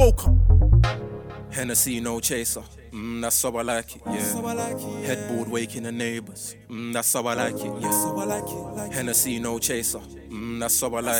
woke up. Hennessy, no chaser. That's how I like it, yeah. Headboard waking the neighbors. That's how I like it, yeah. Hennessy, no chaser. That's how I like